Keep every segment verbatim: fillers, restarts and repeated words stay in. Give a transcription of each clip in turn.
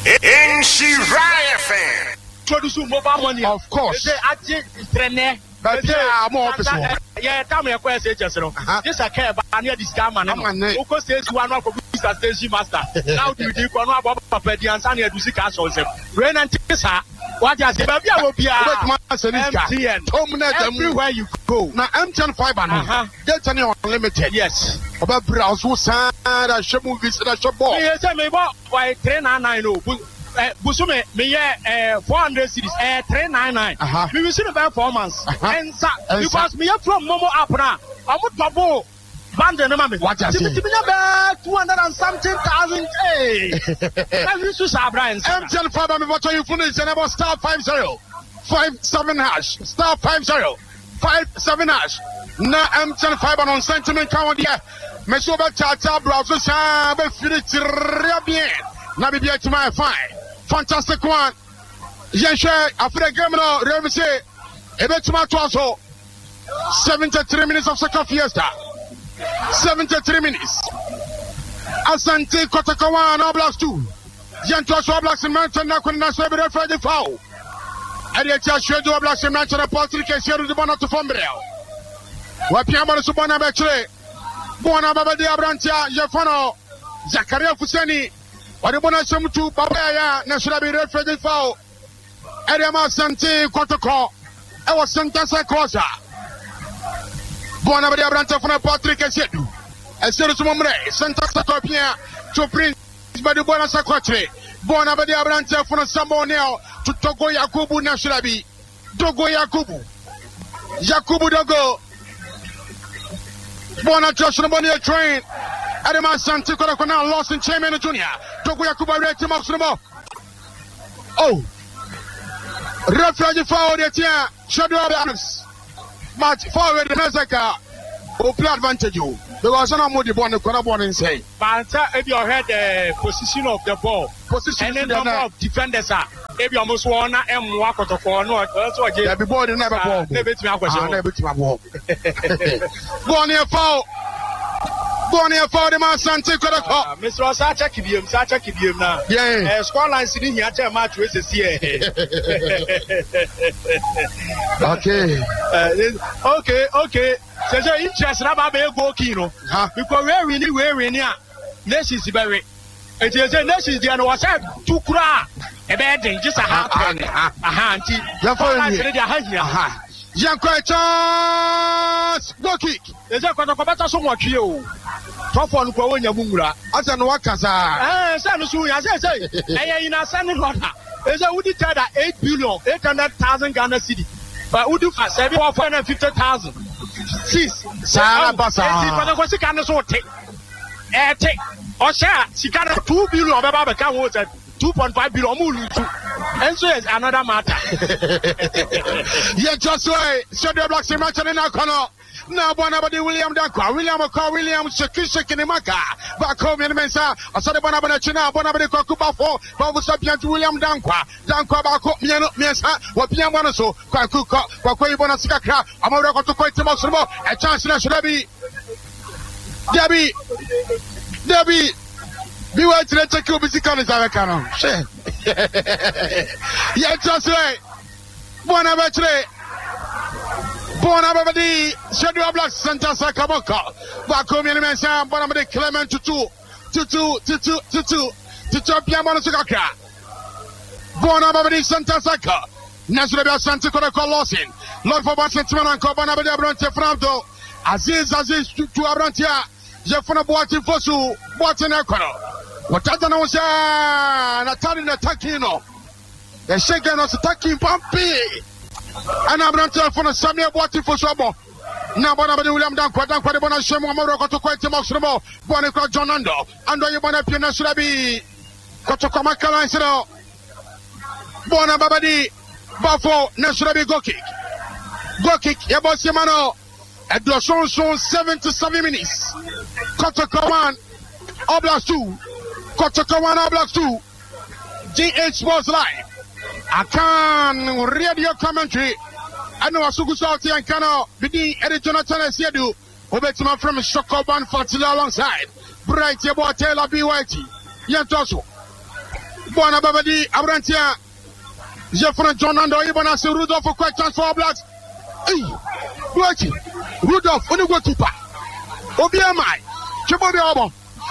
Nhyira F M. Introduce mobile money. Of course. But yeah, I'm more official. Yeah, tell me a question, just know. This a care, but I need this guy, man. Who goes to one of the station master? Now do you know about Papa Dian and do see cash on them? Rain and Tessa, what does the baby will be everywhere you go? Now, M T N five and get any unlimited. Yes. About browse who signed a shop movies and a shop ball. Yes, I may buy three nine nine. Busume, me uh four hundred cities, uh three nine nine. We will see the performance. And because me from Momo app now, I'm not double. Band and mammy. What is it? Two hundred and something thousand. Hey, I used to say Brian. M T N five. I'm what you finish and about star five zero five seven hash star five zero five seven hash. Now M T N five on sentiment count here. Me so be tata browser sa be finish très bien. Na be bien to my fine. Fantastic one. Yenche after the game now, Remy say, Ebetima Twaso. seventy-three minutes of second fiesta. seventy-three minutes. Asante Kotakawa and Oblast two. Yentos Oblast in Manton Nakun Nasabra Friday foul. And yet, I should do Oblast in Manton Patrick and Sierra de Bonato Fombrel. Wapiama Subana Betre. Buona Babadi Abrantia, Jafano, Zakaria Fuseni. What do you want to to Babaya, National Refugee Foul? Edema Santi Kotoko. I was Santasa Cosa. Buona Branta from Patrick Esedu. A series of Momre, Santasa Copia to Prince Badubana Sacotre. Buona Branta from Samoneo to Togo Yakubu Nashrabi. Togo Yakubu. Yakubu Dogo. Buona Joshua Bonnia train. Adama Santi Korakona lost in Chairman Junior. Togo Yakuba Red Team of Snowball. Oh, refugee foul the team. Shadow Adams. Match forward the Nazaka. Who play advantage you? Because I'm not the one who can born and say. But if you heard the position of the ball, position and then the number of defenders are. If you almost want and walk out of corner, that's what you have been born in never ball. Never to my question. Never to my ball. Born here foul. Bonnie for the man Santi Kodako. Mister Osacha Kibium, Sacha Kibium now. Yeah, score line sitting here at match with the C A. Okay, okay, okay. So, so interest about a go kino. Because we're really, we're in here. Nations very. It is a nation, the other was two cra. A bad thing, just a half penny. A handy. You're for Yankwachas go kick. There's a better somewhat you. Top one go in your mura. As an Wakaza. Ah, Sanusu, as I say. I in a Sunday water. There's a woody tell that eight billion, eight hundred thousand Ghana city. But would do for seven or four hundred fifty thousand. Six. Sarah Bassa. But what's the kind of sort take? Eh, take. Or share. She got a two billion of Baba can water. two point five billion. And so is another matter. Yeah, just way. So the blocks in match in our corner. Now, Bonabadi William Dakwa, William Oka, William Shakisha Kinimaka, back home in Mensa, I saw the Bonabachina, Bonabadi Kokuba for, Babu Sapian to William Dankwa, Dankwa Bako, Miano, Mensa, what Piamanaso, Kwakuka, Kwakoi Bonasaka, Amora to quite the most of a chance in Debbie, Debbie, Debbie. Be wait to take you busy colors, I can. Yeah, just right. Bonabatre. Bonabadi, Shadow Black Santa Sakaboka. Back home in Mensa, Bonabadi Clement to two, to two, to two, to two, to Champion Monasaka. Bonabadi Santa Saka. Nasrabia Santa Kodako Lossin. Lord for Bassentman and Cobanabadi Abronte Franto. Aziz Aziz to Abrantia. Jeffana Boati Fosu, Boatin Econo. What I don't know, sir, Nathan Takino. The shaken was attacking Pumpy. And I'm not telling for Samuel Boati for Sobo. Now, Bonabadi William Dankwa, Dankwa, Bona Shemo, Morocco to quite Moxremo, Bonica John Ando, and do you want to Pina Surabi, Kotokamaka Lansero, Bonabadi, Bafo, Nasurabi go kick. Go kick, Yabosimano, at the son son seventy-seven minutes. Kotokaman, Oblast two. Kotokawan Oblast two. G H Sports Live. I can radio commentary. I know Asuku Salty and Kano. Bidi Eddie Jonathan Esiedu. Obetima from Shokoban Fatila alongside. Bright Yabo Taylor B Y T. Yantoso. Buona Babadi, Abrantia, Jeffrey John and Ibana, Rudolph for quick chance for All Blacks. Hey, Lucky, Rudolph, on the goalkeeper. Obiamai, Chibobi Obo.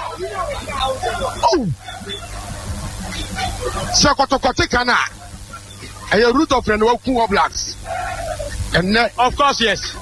Oh, Sakoto Kotikana, a Rudolph and Woku All Blacks. And of course, yes.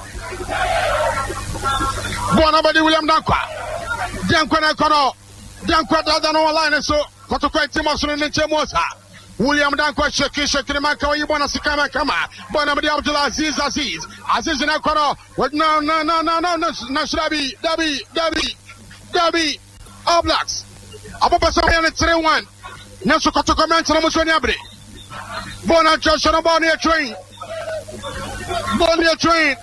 Buona Babadi, William Dankwa, Dankwa Kono, Dankwa Dadano line, so Kotoko Timoson and Chemosa. William Dankwa Sheki Sheki Maka, you want to see Kama Kama, Bonabadi Abdullah Aziz Aziz, Aziz in Akoro, what no, no, no, no, no, no, no, Shabi, Dabi, Dabi, Dabi, All Blacks. Ababa three one. Nasu Kotoko Manson Musoniabri. Bona Joshua Bonia train. Bonia train.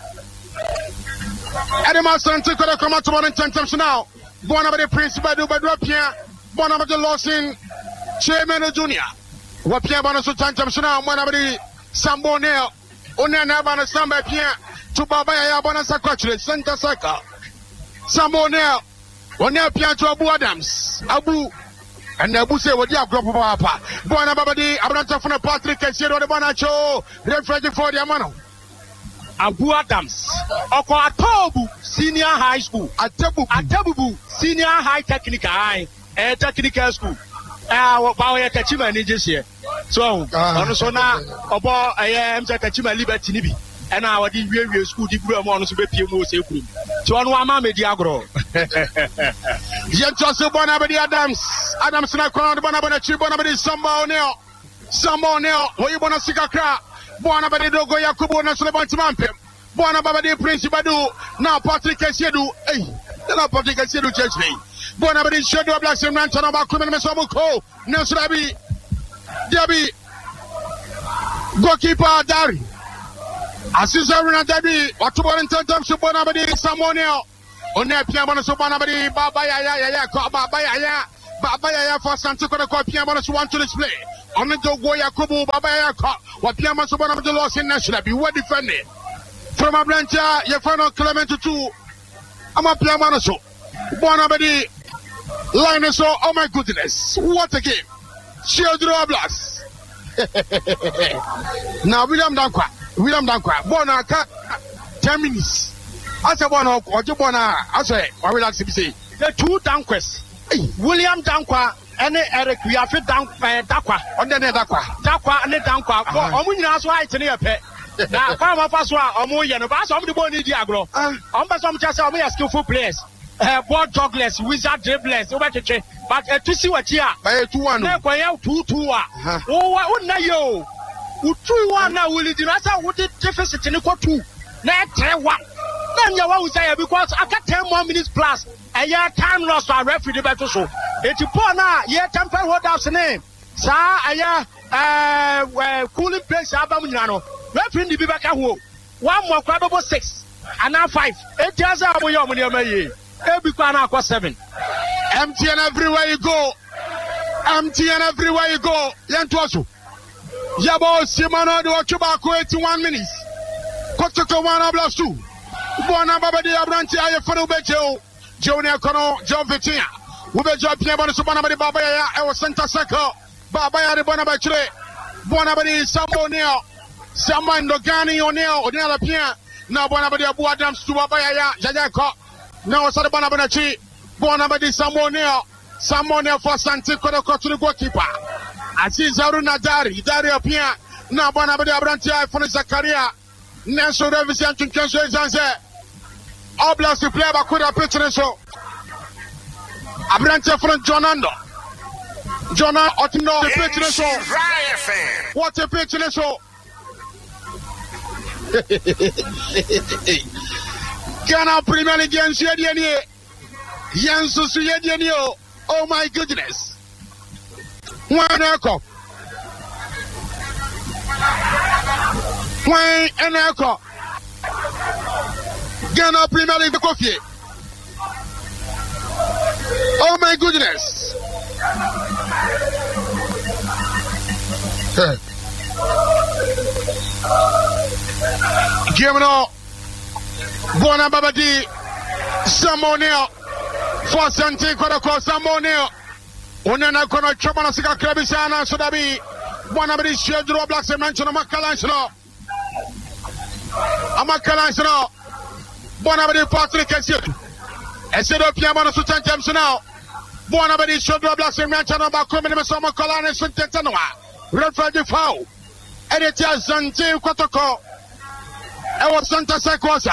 Eddie Master and Tico come out to one in ten times now. Bonabadi Prince Badu Badwapia, Bonabadi Lawson, Chairman Junior. Wapia bana so tantam suna mwana bari Sambo Neo Onya na bana samba pia to baba ya bana sakwachre center saka Sambo Neo Onya pia to Abu Adams Abu and Abu say wodi agro papa bona baba di abranta funa Patrick Kessiero de bana cho referee for the amano Abu Adams Oko Atobu Senior High School Atebu Atebu Senior High Technical High eh Technical School. Ah, what power ya Kachima ni this year. So, on so na obo I am Kachima Liberty Nibi. And I was in real school, the Guru Mon to be Pimo Seku. So on one mamma Diagro. Yet just Bonabadi Adams, Adams and I crowned Bonabachi, Bonabadi, Samba O'Neill, Samba O'Neill, who you want to see a crowd. Bonabadi Dogo Yakubo Nasabantampe, Bonabadi Prince Badu, now Patrick Kessiero, eh, now Patrick Kessiero Church me. Bonabadi Shadow Blacks and Rantan about criminal Samuko, Nasrabi, Debbie, goalkeeper Dari, Assistant Debbie, what to one in ten times to Bonabadi, Samonio, Onepia Bonus Bonabadi, Baba Yaya, Baba Yaya, Baba Yaya for Santa Copia Bonus one to display. On the Dogoya Kubu, Baba Yaya, what Piamas Bonabadi lost in National, be well defended. From Ablanta, Yafano Clement to two, I'm a Piamanaso, Bonabadi. Line so, oh my goodness, what a game! Children of Blacks. Now, William Dankwa, William Dankwa, Bonaka, ten minutes. I said, one or Jobona, I say, I will actually say, the two Danquas, William Dankwa, and Eric, we have fit Dankwa, on the Dakwa, Dakwa, and the Dankwa, Omunas White in your pet. Now, come up as well, Omoyan, of us, I'm the Boni Diagro, I'm some just a skillful players. Uh, ball jugglers, wizard dribblers, over the but uh, to see what here, by two one, two two. Oh, what now you? Two one now will it what the deficit in the two? Net one. Then you will say because I got ten more minutes plus a year time lost by referee battle. So it's a now, yeah, temper what that's name. Sir, a year uh, cooling place, Abamino. Referee the back at home. One more credible six and now five. Eight years out of your money. Every corner across seven. Empty and everywhere you go. Empty and everywhere you go. Yantuasu. Yabo Simano do Chubako eighty-one minutes. Kotoko one plus two. Buona Babadi Abranti Aya Fanubejo. Junior Kono, John Vitia. Ubejo Piabana Subanabadi Babaya, our center circle. Babaya de Bonabatre. Bonabadi Sambo Neo. Saman Dogani O'Neill, O'Neill Pia. Now Bonabadi Abu Adams to Babaya, Jajako. Now, Sada Bonabachi, Bonabadi Samonio, Samonio for Santico to the goalkeeper. Aziz Haruna Dari, Dari Apia, now Bonabadi Abrantia for Zakaria, Nelson Revision to Kenzo Zanze, Oblast to play Bakuda Petreso, Abrantia for Jonando, Jonah Otino Petreso. What a Petreso! Ghana Premier League Jens Yediani Jens Yediani. Oh my goodness. One echo. One and echo. Ghana Premier League coffee. Oh my goodness. Give it all. Buona Babadi, Samonio, for Santi Kodako, Samonio, Onena kono chobana sika klebisana so dabi. Bona bidi shedro blacks and mention Makalansno. Amakalansno. Bona bidi Patrick Kessiet. Esedo Piamano Sutan James now. Bona bidi shedro blacks and mention Bakumini Masama Kalana Suntantanwa. Red flag foul. Editia Zanti Kotoko. Ewa Santa Sequosa.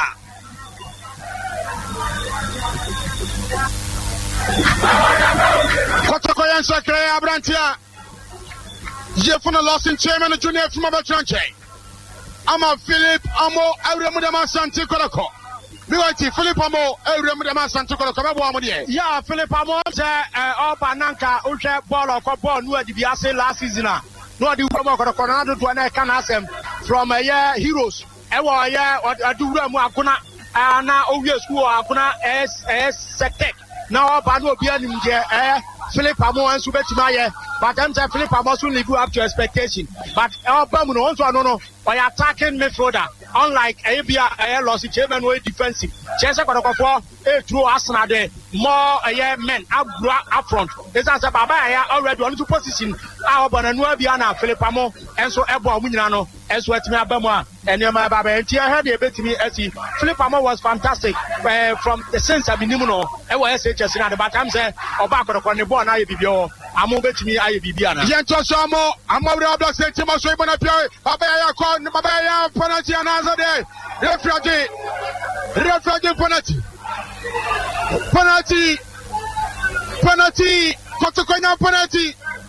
Kotoko Yansa Krea Abrantia. Jefuna lost in chairman and junior from Abachanche. Ama Philip Amo Euremudama Santi Koloko. Biwati Philip Amo Euremudama Santi Koloko. Yeah, Philip Amo uh Bananka Ultra Ball or Ball Nua Dibiase last season. No the Coronado to an can ask them from a year heroes. Ewa yeah what I do Akuna Ana Ovius who Akuna S S Sectec. Now Bano Bianim eh Philip Amo and Subetimaya. But I'm saying Philip Amos will live up to expectation. But our Bamun also no no by attacking midfielder. Unlike Abia a loss chairman way defensive. Chesa Kodoko a true Arsenal there. More a year men up up front. This answer Baba already on to position our Bananua Biana Philip Amo and so Ebo Munano as what me Abama and your my Baba and Tia had a bit to me as he Philip Amo was fantastic uh, from the sense of Minimuno. I was S H S in the but I'm saying Obako on the born I be your I'm over to me. I be Biana. Yanto Samo, I'm over the block, Saint Timothy, Bonaparte, Babaya, Babaya, Penalty, another day. Refugee, refugee penalty. Penalty, penalty, Kotokoina penalty.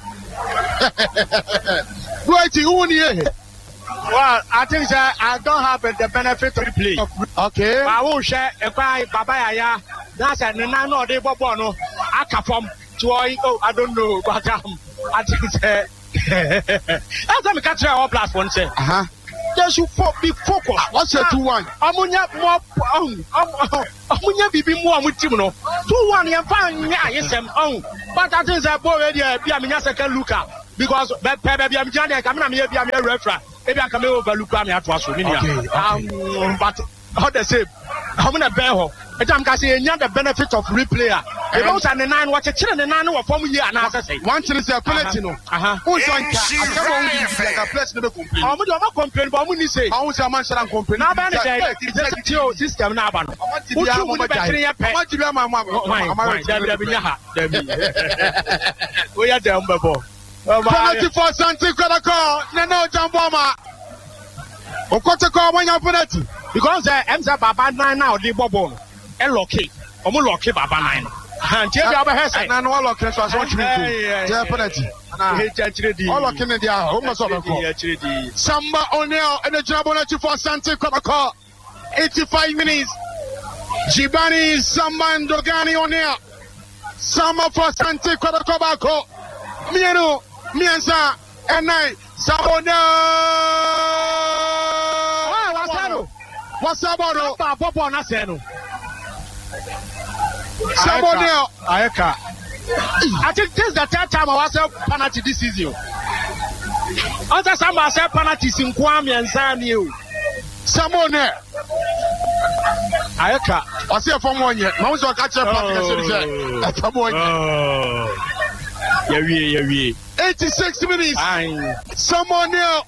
Right, you Well, I think that I don't have the benefit of replay. Okay. I won't share a cry, Babaya. That's a Nano de Bobono. I come from. Oh, I don't know, but um, I think that I'm going to catch our platform. Uh huh. They should be focused. What's a two one? Amunya more. Amunya be more with Timono. Two one, you're fine. Yes, I'm on. But I think that boy already be a minute second looker because baby, I'm Johnny. I'm here, be a referee. Maybe I come over Luca. Me at was um, but how they say, I'm going to bear her. But I'm going to say, the benefit of replayer. They don't say the nine watch a chill and the nine of form year and I say, one thing is a penalty. No, uh-huh. Who's on a place to complain? How much of a complaint? But when you say, how is a man shall complain? Now, it's your system now. What you want to be a what you my mama? We are down before. Penalty for Santi Kodako, Nano Jamboma. Okotoko, when you're penalty. Because the Emsa Baba nine now, the Bobo, and Loki, Omu Loki Baba nine. And Jerry Abbas, and all of us watch me. Penalty. All of Kennedy are almost over. Samba O'Neill and the Jabonati for Santi Kodako. eighty-five minutes. Jibani Samban Dogani O'Neill. Samba for Santi Kodako. Miano, Mianza, and I, Sabona. What's up, Bono? Papa Naseno. Sabonio. Ayaka. I think this is the third time I was a penalty this season. Other some are saying penalties in Kwame and Sanio. Sabone. Ayaka. I see a form one yet. Most of catch up. Yeah, yeah, yeah. eighty-six minutes. Someone new.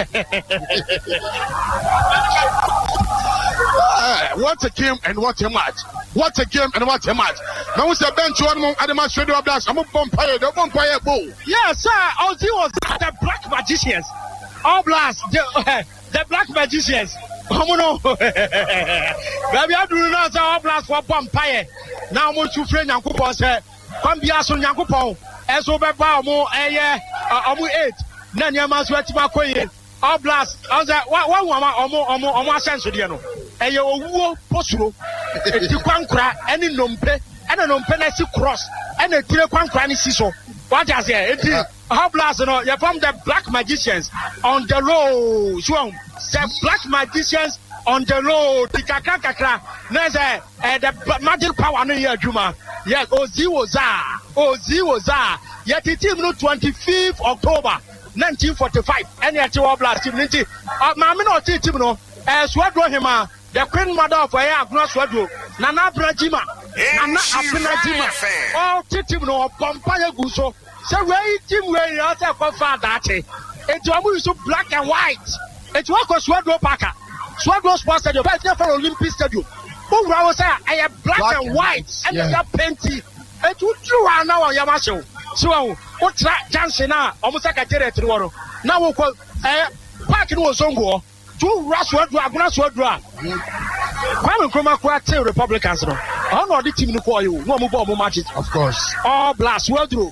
uh, what a game and what a match. What a game and what a match. Now what's the bench one more at the match radio blast? I'm a vampire, the vampire bull. Yes, sir. Ozzy was the black magicians. All blast the, uh, the black magicians. Come on. Baby, I do not say all blast for vampire. Now I'm to friend and coupon say, come be as on your coupon. As over Bamo, a year, Omu eight. Nanyama's wet Makoye. All blast. I was like, one woman or more or more or more sense of you know. And you will postro. The Quankra, any numpe, and a numpenesi cross, and a Tirequankra siso. What I say? How blast, you know, you're from the black magicians on the road. So, the black magicians on the road. The Kakakakra, Naza, and the magic power no year, Juma. Yes, Ozi was ah, Ozi was ah. Yet the team no twenty-fifth October nineteen forty-five. And yet you are blast team. Uh, Mamma no team no. As what do him the queen mother of a Agna Swado, Nana Brajima, Nana Afinadima. Oh, Titim no Pompaya Guso. So where team where you are for that. It's almost black and white. It's what was Swagro Parker. Swagro Sports Stadium, but it's for Olympic Stadium. Who was there? I am black, black and white, and yeah. That painty. And you are now on Yamasho. So, what's that chance now? Almost like I did it tomorrow. Now we'll call a parking was on go. Two Russword, Russword, Kwame Nkrumah Kwate Republicans. I know the team to call you. No more matches. Of course. All blast, well through.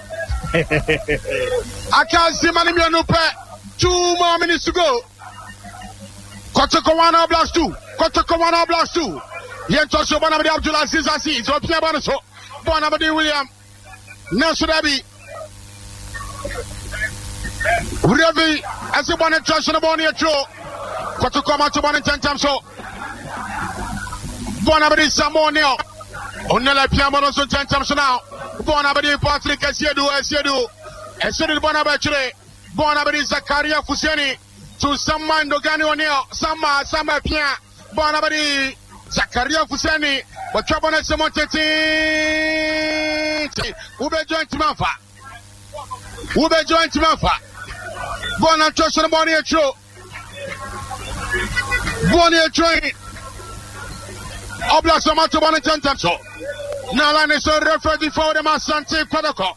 I can't see money. Two more minutes to go. Kotoko one blast two. Kotoko one blast two. Yen Tosho Bonabadi Abdullah Zizasi. It's up here, Bonaso. Bonabadi William. Nelson Abbey. Revi. As a bonnet trash on the bonnet throw. Kotoko Mato Bonnet ten times so. Bonabadi Samonio. Onela Piamono so ten times now. Bonabadi Patrick Esiedu Esiedu. Esiedu Bonabadi. Bonabadi Zakaria Fuseni. To Sama Ndogani O'Neill, Sama, Sama Pia, Bonabadi, Zakaria Fuseni, but Trabona Samonteti, Ube joint Mafa, Ube joint Mafa, Bona Trusson Bonnie Tro, Bonnie Train, Obla Samato Bonatantam so. Now, I saw referee for the Masante Kotoko.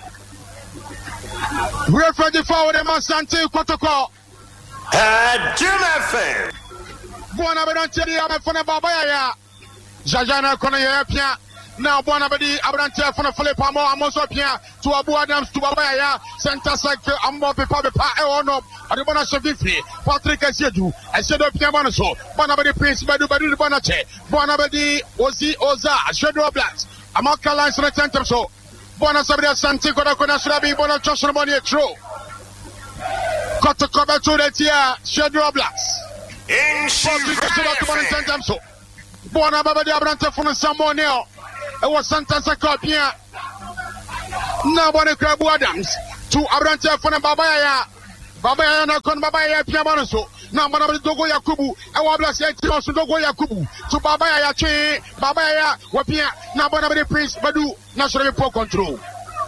Referee for the Masante Kotoko. Uh, Jim F M. Buonabadi Abafona Babaya. Jajana Konya Pia. Now Buonabadi Abrante from Philip Amo Amoso Pia to Abu Adams to Babaya. Center Sector Ambo Papa Eono. Adibona Sovifi. Patrick Asiedu. Asiedu Pia Bonaso. Buonabadi Prince Badu Badu Bonache. Buonabadi Ozi Oza. Shadow Blacks. Amaka Lines on the center so. Buonasabia Santico da Conasrabi Bona Joshua Bonnie True. Got to cover to the tier, Shadow Blacks. In so. Bona Babadi Abrante from Samonio. It was Santa Sacopia. Now, Bonnie Krabu Adams to Abrante from Babaya. Babaya na Kon Babaya Piamonoso. Now, Bonabadi Dogo Yakubu. I will bless you also Dogo Yakubu to Babaya Yache. Babaya Wapia. Now, Bonabadi Prince Badu National Poor Control.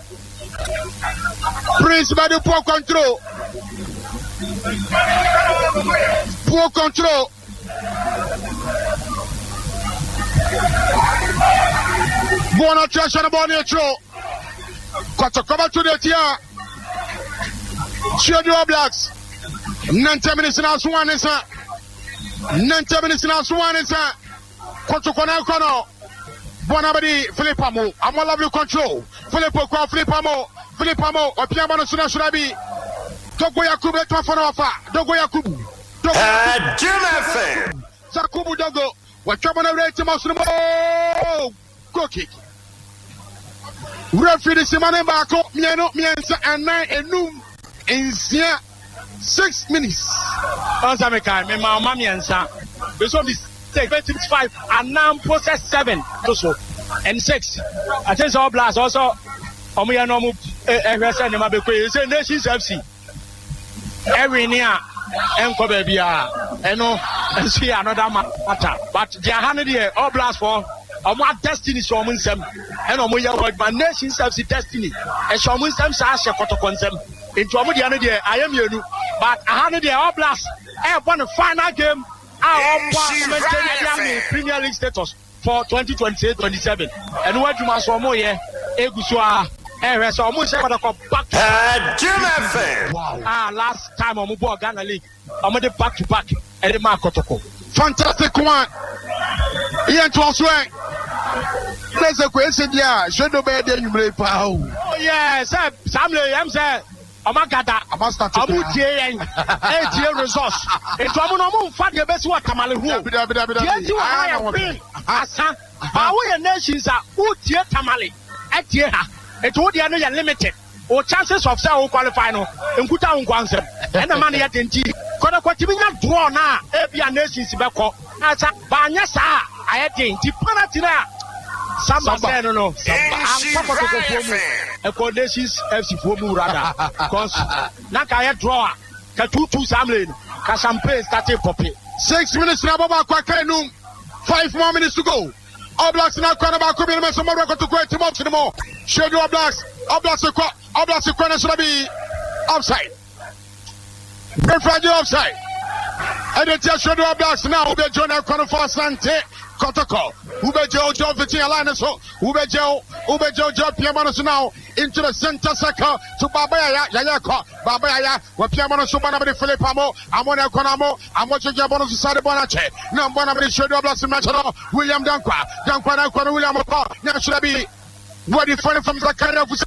Prince Badu Poor Control. Poor control. Buona trash on the ball near throw. Got to come to the tier. Shadow Blacks. Ninety minutes in our swan is a ninety minutes in our swan is a Koto Kono Kono. Buonabadi Filipamo. I'm all of you control. Filippo Filipamo. Filipamo. Or Piamano Suna Shurabi. Dogo Yakubu Tafanofa, Dogo Yakubu, Dogo Yakubu, Zakubu Dogo, what trouble the rate to Muslim? Go kick. Referee Simone Bako, Miano, Mianza, and nine and noon in six minutes. Ozameka, me mama Mianza, this one is five and now process seven, also, and six. I think all blast also. Omiano, Emerson, and Mabeko is a Nations F C. Every near Enko baby, and no, and see another matter. But they are hundred year all blast for a more destiny, so and Omoya word, my nation's destiny, and so when some sash a photo consem into Omodia year, I am you, but a hundred year all blast, I won the final game. Our Premier League status for twenty twenty-eight twenty-seven, and what you must more year, Egusua. Eh, so almost back to wow. Ah, last time on Mubo Ghana League, I'm the back to back and the Markotoko. Fantastic one. Ian Twasway. There's a question, yeah. Should obey the new power. Oh, yes, Samuel, I'm saying, oh my God, I must start to put eight resource. It's a moon for the best work. I'm a little bit of it. I have been. Asa, our nations are who dear Tamale at Yeha. It would be limited. Or chances of self qualifying in Kuta Unkwanse. And the money at N T. Koda Quatimina draw now. Every nation is back. As a Banyasa, I had the Panatina. Samba said, no, no. A conditions F C Fomu rather. Because Nakaya draw. Katutu Samlin. Kasampe started popping. Six minutes now, Baba Kwakenum. Five more minutes to go. All Blacks in a corner back. Could be the some more record to create him up to the more. Should All Blacks. All Blacks. All Blacks. The corner should be offside. Very fragile offside. And the team should All Blacks now. Ube John corner for Sante Kotoko. Ube Joe Joe Vitia Linus. Ube Joe. Ube Joe Joe Piamonos now into the center circle to Babaya Yayako. Babaya. Where Piamonos Subana Filipamo. Amona Konamo. I'm watching Jabonos Sade Bonache. No Bonabri should All Blacks in National. William Dankwa. Dankwa Dankwa William Opa. Now should be what you find from the kind of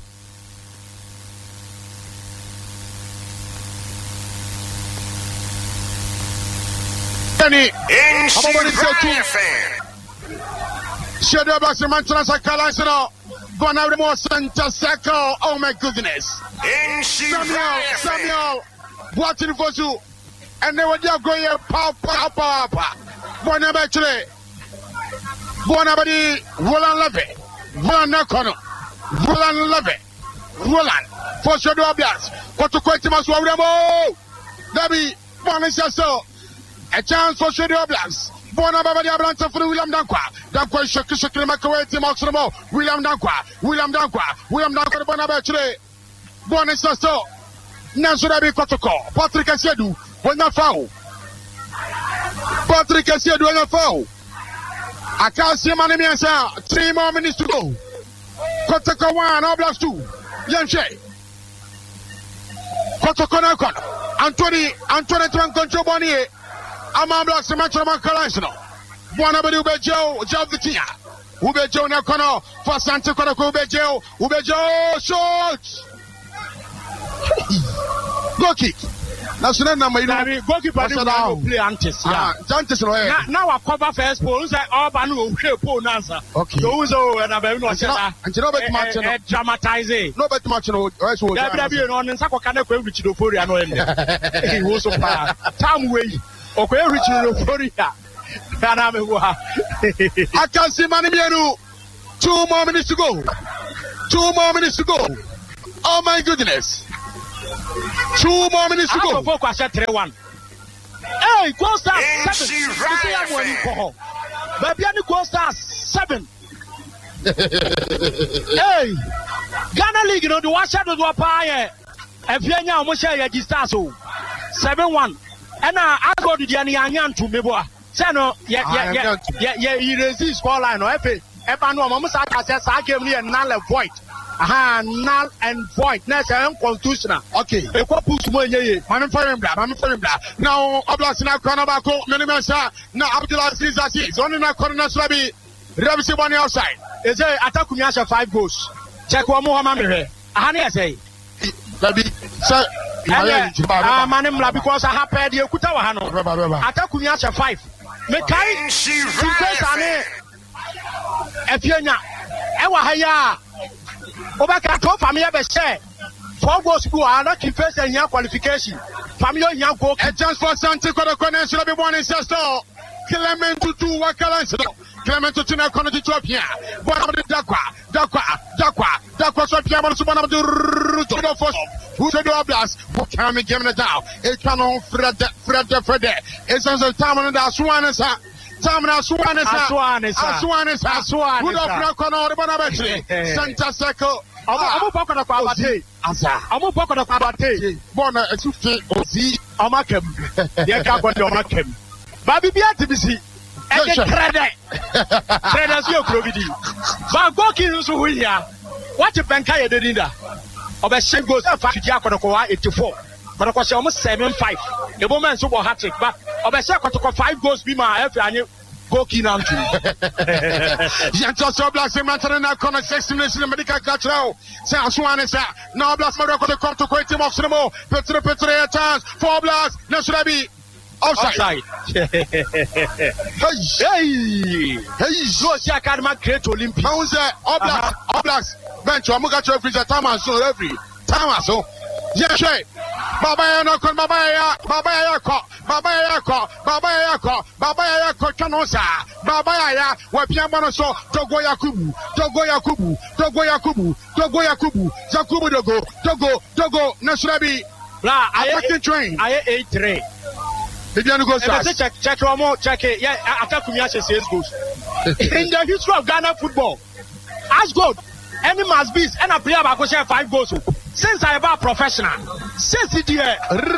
In fan. Shadow Blacks in Manchester Carlisle. Going out more center circle. Oh my goodness. In Samuel, Samuel, watching for you. And they were just going pow, pow, pow, pow. Bona Betray. Bona Badi, Roland Levy. Roland Nakono. Roland Levy. Roland. For Shadow Blacks. What to quit him as well. Debbie, Bonis so. A chance for Shadow Blacks. Bona Babadi Ablanta for William Dankwa. Dankwa Shaki Shaki Makaway Tim Oxamo. William Dankwa. William Dankwa. William Dankwa Bona Betray. Bonis so. Nansurabi Kotoko. Patrick Asiedu. When you foul. Patrick Asiedu when you foul. I can't see money answer. Three more minutes to go. Kotoko one, All Blacks two. Yanshe. Kotoko Nakon. Anthony, Anthony Twan control Bonnie. All Blacks in Metro Macalasino. Buanabadi Ubejo, Joe Vitia. Ubejo Nakono. For Santa Kotoko Ubejo. Ubejo shot. Go kick. National number you know. Goalkeeper didn't play antes. Ah, antes no. Now I cover first pole. Say all banu o play pole answer. Okay. So so and I be no say that. And you know bet match no. Dramatize. No bet match no. Why so? There be be no nsa kwaka na kwa reach do for ya no em. He was so far. Time way. Okwe reach do for ya. Na me wo ha. I can see Mani Mienu. Two more minutes to go. Two more minutes to go. Oh my goodness. Two more minutes to go. Go for three one. Hey, goal star seven. Baby, any goal star seven. Hey, Ghana League, you know the one shot of the pie. If you are almost share your so seven one. And now I go to the Anian to me, boy. Sano, yeah, yeah, yeah, yeah, yeah, he resist score line or F A. If I know, Mamma says I gave me a null void. Aha, null and void. Next, I am constitutional. Okay. A couple of money. I'm for him, I'm for him. Now, Oblas now, Kronabako, Minimasa. Now, Abdullah says that he's only not corner Slabi. Rabisi one outside. Is a attack Kunyasha five goals. Check one more, Mamma. I say, Baby, sir. Ah, Manimla, because I have paid you Kutawano. Attack Kunyasha five. Mekai, she says, if you're not, Ewa Haya. Obaka to family be share four goals to our key first and young qualification. Family young goal. A chance for Santi Kodakone should be one in Sesto. Clement to two Wakalanso. Clement to Tina Conati Tropia. One of the Dakwa, Dakwa, Dakwa, Dakwa Sopiamon Subana to Ruto first. Who should do a blast? Who can be given it down? It cannot Fred Fred Fred. It's on the time on the Swanesa. Tamna Swanesa, Swanesa, Swanesa, Swanesa. Good of Rakon or Bonabetti. Santa Seco. I'm a pocket of Abate. I'm a pocket of Abate. Bona, a two feet or Z. Amakem. The Acapon Amakem. Baby Beatrice. And the credit. Credit your Crovidi. But walking so we here. What a bankaya did in that? Of a shame goes up to Jacob eighty-four. But of course, almost seven five. The woman so hat trick, but of a second to five goals be my F and you go keen on to Yantos Blast in Matana corner six minutes in the medical catcher. San Swan is that now Blast Morocco to come to quit him off Sinemo. Petra Petra chance four Blast. Now should I be outside? Hey, hey, hey, so Academy create Olympic. How is that? Oblast, Oblast, bench, Amugacho, Freezer, Thomas, so every Thomas, so yes, Baba no kon baba ya baba ya ko baba ya ko baba ya ko baba ya ko chanosa baba ya wa piamano so Togo Yakubu Togo Yakubu Togo Yakubu Togo Yakubu Yakubu Togo Togo Togo Nasrabi la I train I eight three Mediano goes to check, check, Romo, check it. Yeah, attack Kumiya says goals. In the history of Ghana football, as good, any must be, and a player about share five goals. Since I am a professional, since it year,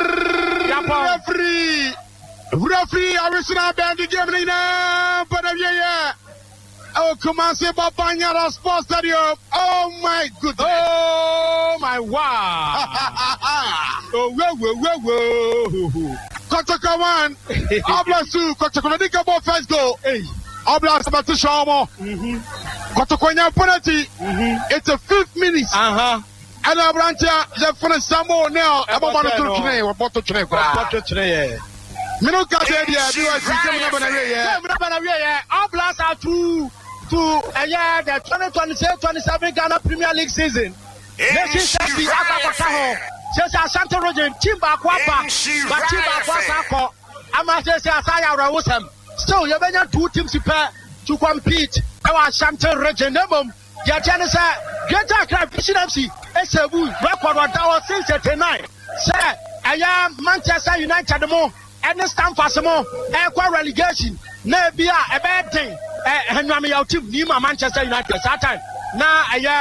referee, referee, I was not banned the game now, but yeah. Oh, come on, say Babanyara Sports Stadium. Oh, my goodness. Oh, my wow. Oh, whoa, whoa, whoa, whoa. Kotoko one. Oblas two. Kotoko Medika ball first goal. Oblas about to show more. Kotoko nya penalty. It's a fifth minute. Uh-huh. And a branch the first Samo now. I'm about to train. We're about to train. About to train. Minuka said, yeah, you are yeah. Oblas are two. To uh, yeah, the twenty twenty-six twenty-seven Ghana Premier League season. Nation Sabi Akakaho. Says Asante Region, Timba Kwapa, but Timba Kwasako. Amasa says Asaya Rawusam. So you have two teams to compete. Our Asante Region, Nebum, Yatanasa, Geta Club, F C, S A W, record one tower since eighty-nine. Sir, I am Manchester United more, and the stand for some more, air relegation. Nebia, a bad thing. And I'm your team, Nima Manchester United. That time, now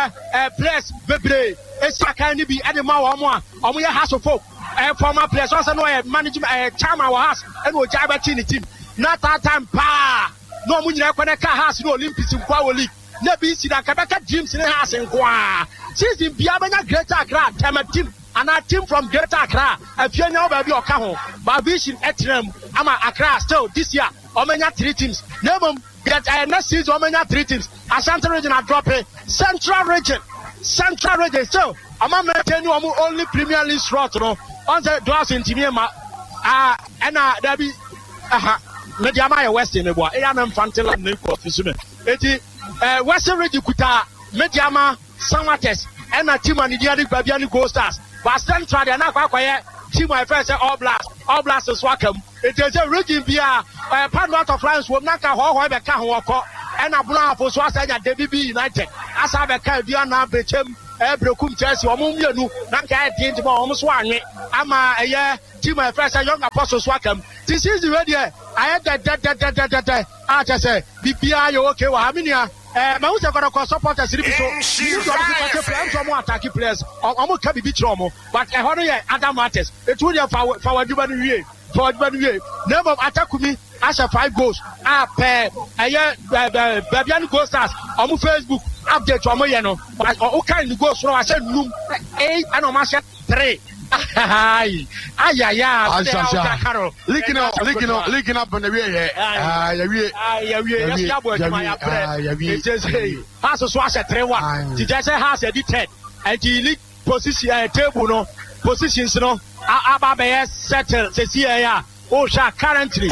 I place Bebre, Esaka, Nibi, Animal, or we have to folk. Former players also know a management, a charm our house, and we'll drive a team. Not that time, pa. No, when you're going to house, no Olympics in Power League. Never see that Kabaka James in the house and Kwa. Since in Biabana Greater Accra, time a team, and a team from Greater Accra, a few now baby or Kaho, Babish in Etrem, Ama Accra still this year, Omena three teams. Never. That uh, next season, Omena three teams. Asante Region are dropping. Central Region, Central Region. So, I'm not maintaining only Premier League slot. No, on the doors in Timima. Ah, and uh, there be aha. Mediama West in the boy. I am Fantilla and Nico Fisume. Eti uh Western Region Kuta Mediama Samates and a team and the Diadi Babiani Gold Stars. But Central, they are not quite quiet. Team my first all blast, all blast is welcome. It is a region via a partner of France will not have a can walk and a brown for Swassa and D B United. As I have a Caribbean now, Bechem, Ebrokum Chelsea, or Mumu, Nanka, Tinto, almost one. I'm a year, team my first, a young apostles welcome. This is the radio. I had that, that, that, that, that, that, that. I just say, B P I, you okay, well, how many are? Uh, my also going to support us. So, you got to play some more attacking players. Almost can be beat Romo, but I heard it. Adam Matters. It's really a for for Juban Rie. For Juban Rie. Number of attack me as a five goals. Ah, pair. I hear Babian Gold Stars on Facebook update to Amoyano. But all kind of goals. So I said, room eight and Omasha three. Ay, ay, ay, ay. Linking up, linking up, linking up on the way. Ah, yeah, yeah, ah, yeah, yeah. Yeah, yeah, yeah. Just hey, has a swash at three one. The judge has a detail and the league position table no positions no. Ababa settle. Say here, oh, currently.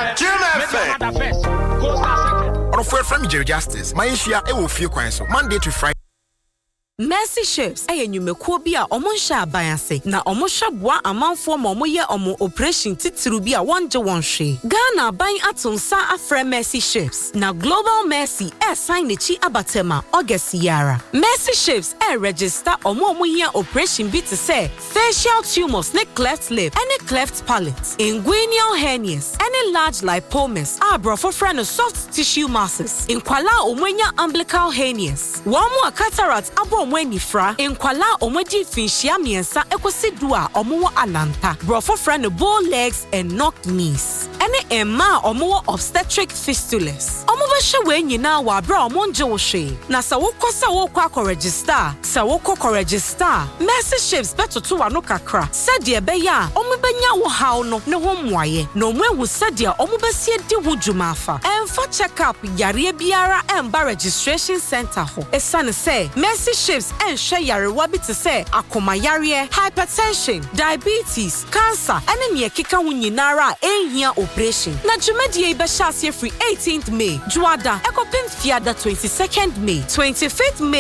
First. On a friend from Jerry Justice, my issue I will feel quite so Monday to Friday. Mercy Ships eye nyumekuo bi a omo hya abanase na omo hweboa amanfo ma omo ye omo operation titiru bi a wonje wonhwe Ghana ban atonsa afre Mercy Ships na Global Mercy e sign chi abatema August yara Mercy Ships e register omo omo ye operation bi te say facial tumors ne cleft lip any cleft palate inguinal hernias any large lipomas abrofo fra no soft tissue masses inkwala omwenya umbilical hernias womo cataract abo Mweni fra enkwala omodi finhia miensa ekosidu a omo alanta brofo fra no bow legs and knocked knees ene emma omo obstetric fistulas omo be hwe nyina wa bra omo nje wo hwe na sa wokosa wo kwa register sa wokọ register Mercy Ships betoto wa no kakra sade be ya omo benya wo haw no ne ho mwaye na omo ewu sade omo besie di ho dwuma afa emfa check up yare biara emba registration center ho esane say Mercy Ships and share yarewa bi te say akoma yare hypertension diabetes cancer ene ne ekeka ho nyinara ehia operation na dwumadie be hyaase free eighteenth May juada ekopim fiada twenty-second May twenty-fifth May a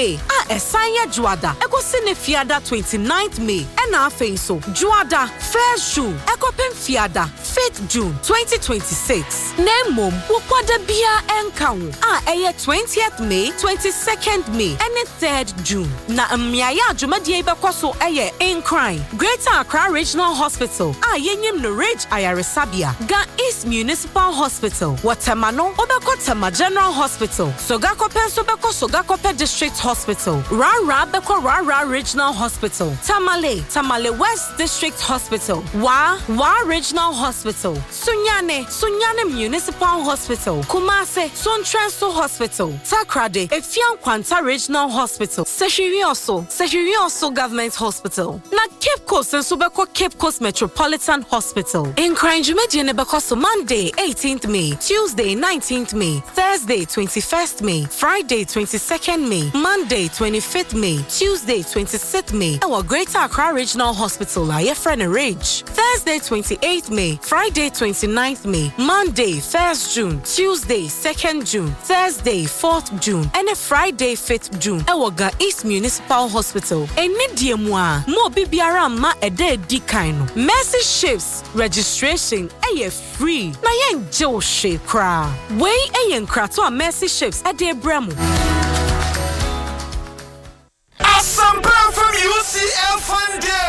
esanya juada ekosi ne fiada twenty-ninth May ena afei so juada first June ekopem fiada fifth June twenty twenty-six nemom wokwada bia enkawo a eye twentieth May twenty-second May ene third June na mmiaya adwumadie bekoso eye in crime Greater Accra Regional Hospital a yenyim no Rage Ayaresabia Ga East Municipal Hospital Watermano obeko Tema General Hospital Sogako Penso beko Sogako District Hospital Rara beko Rara Regional Hospital Tamale Tamale West District Hospital Wa Wa Regional Hospital Sunyane Sunyane Municipal Hospital Kumase Sontrenso Hospital Takrade Efian Kwanta Regional Hospital Seshirioso Seshirioso Government Hospital Na Cape Coast and Subeko Cape Coast Metropolitan Hospital in Kranjumedi Nebekoso Monday eighteenth May Tuesday nineteenth May Thursday twenty-first May Friday twenty-second May Monday twenty-fifth May Tuesday twenty-sixth May Our Greater Accra Regional Hospital Aye Friend Rage Thursday twenty-eighth May Friday twenty-ninth May Monday first June Tuesday second June Thursday fourth June and a Friday fifth June Our Ga East Municipal Hospital Enidiemwa Mo bibiara ma ede di kaino Mercy Ships registration aye free na yen jo she kra we aye nkrato a Mercy Ships ade bremu Asampa from U C L Funding